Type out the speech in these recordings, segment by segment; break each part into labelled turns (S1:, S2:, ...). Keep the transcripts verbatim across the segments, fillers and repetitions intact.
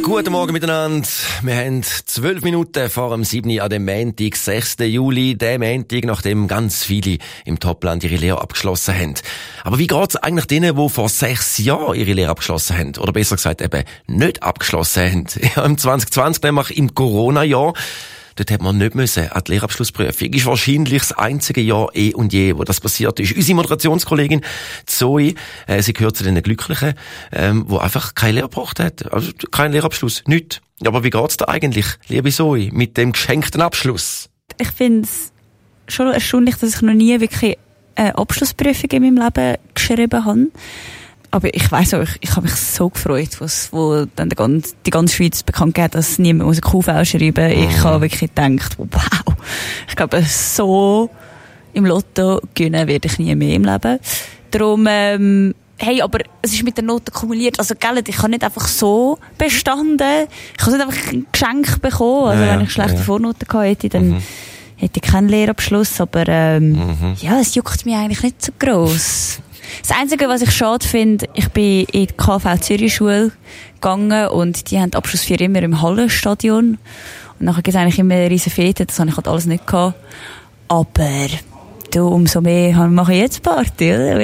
S1: Guten Morgen miteinander. Wir haben zwölf Minuten vor dem siebten an dem Montag, sechsten Juli. Der Montag, nachdem ganz viele im Topland ihre Lehre abgeschlossen haben. Aber wie geht's eigentlich denen, die vor sechs Jahren ihre Lehre abgeschlossen haben? Oder besser gesagt eben nicht abgeschlossen haben? Ja, im zwanzig zwanzig, nämlich im Corona-Jahr. Dort hat man nicht müssen an die Lehrabschlussprüfung. Ist wahrscheinlich das einzige Jahr eh und je, wo das passiert ist. Unsere Moderationskollegin Zoe, äh, sie gehört zu den Glücklichen, ähm, wo einfach keine Lehre gebracht hat. Also kein Lehrabschluss, nichts. Aber wie geht's da eigentlich, liebe Zoe, mit dem geschenkten Abschluss?
S2: Ich finde es schon erstaunlich, dass ich noch nie wirklich eine Abschlussprüfung in meinem Leben geschrieben habe. Aber ich weiss auch, ich, ich habe mich so gefreut, was, wo dann die ganze, die ganze Schweiz bekannt gegeben, dass niemand muss eine Q V schreiben. Mm. Ich habe wirklich gedacht, wow, ich glaube, so im Lotto gewinnen werde ich nie mehr im Leben. Darum, ähm, hey, aber es ist mit der Note kumuliert. Also, gell, ich habe nicht einfach so bestanden. Ich habe nicht einfach ein Geschenk bekommen. Also, ja, wenn ich schlechte ja. Vornoten gehabt hätte, dann mhm. hätte ich keinen Lehrabschluss. Aber, ähm, mhm. ja, es juckt mich eigentlich nicht so gross. Das Einzige, was ich schade finde, ich bin in die K V Zürich Schule gegangen und die haben die Abschlussfeier immer im Hallenstadion. Und nachher gibt es eigentlich immer eine riesen Fete, das habe ich halt alles nicht gehabt. Aber du, umso mehr mache ich jetzt Party, oder?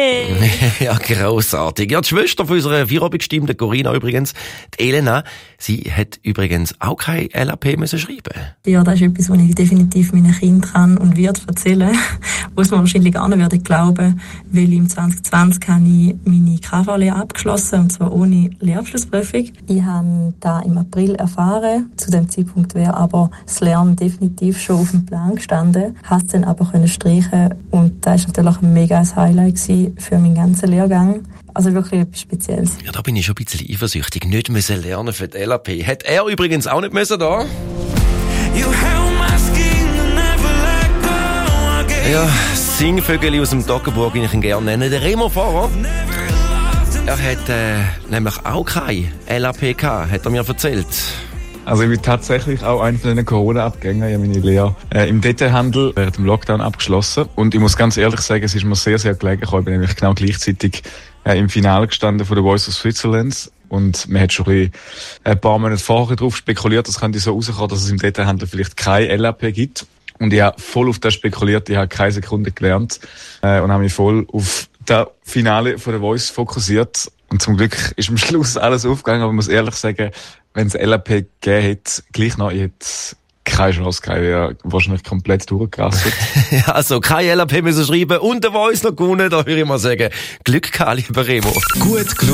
S1: Ja, grossartig. Ja, die Schwester von unserer Feierabendstimme, der Corinna übrigens, die Elena, sie hat übrigens auch kein L A P müssen schreiben.
S3: Ja, das ist etwas, was ich definitiv meinen Kindern kann und wird erzählen, was man wahrscheinlich gar nicht würde glauben, weil im zwanzig zwanzig habe ich meine K V-Lehre abgeschlossen, und zwar ohne Lehrabschlussprüfung. Ich habe da im April erfahren. Zu dem Zeitpunkt wäre aber das Lernen definitiv schon auf dem Plan gestanden, habe es dann aber können streichen. Und das war natürlich ein mega Highlight für meinen ganzen Lehrgang. Also wirklich etwas Spezielles.
S1: Ja, da bin ich schon ein bisschen eifersüchtig. Nicht müssen lernen für die L A P. Hat er übrigens auch nicht müssen da? Ja, Singvögel aus dem Toggenburg, wie ich ihn gerne nenne. Der Remo-Fahrer. Er hat äh, nämlich auch kein L A P gehabt, hat er mir erzählt.
S4: Also ich bin tatsächlich auch einer von den Corona-Abgängern. Ich habe meine Lehre äh, im Detailhandel während dem Lockdown abgeschlossen. Und ich muss ganz ehrlich sagen, es ist mir sehr, sehr gelegen gekommen. Ich bin nämlich genau gleichzeitig äh, im Finale gestanden von der Voice of Switzerland. Und man hat schon ein, bisschen, ein paar Monate vorher darauf spekuliert, dass könnte so rauskommen, dass es im Detailhandel vielleicht kein L A P gibt. Und ich habe voll auf das spekuliert. Ich habe keine Sekunde gelernt äh, und habe mich voll auf das Finale von der Voice fokussiert. Und zum Glück ist am Schluss alles aufgegangen. Aber ich muss ehrlich sagen, wenn es L A P gegeben hätte, gleich noch, ich hätte keine Chance gehabt, ich wäre wahrscheinlich komplett durchgerasselt.
S1: Ja, also kein L A P müssen schreiben und der Voice noch gewonnen, da würde ich mal sagen, Glück gehabt, lieber Remo. Gut,